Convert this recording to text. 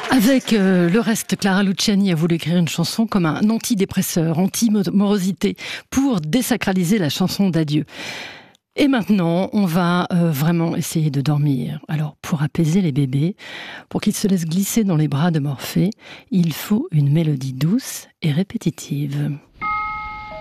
Avec le reste, Clara Luciani a voulu écrire une chanson comme un antidépresseur, anti-morosité, pour désacraliser la chanson d'adieu. Et maintenant, on va vraiment essayer de dormir. Alors, pour apaiser les bébés, pour qu'ils se laissent glisser dans les bras de Morphée, il faut une mélodie douce et répétitive.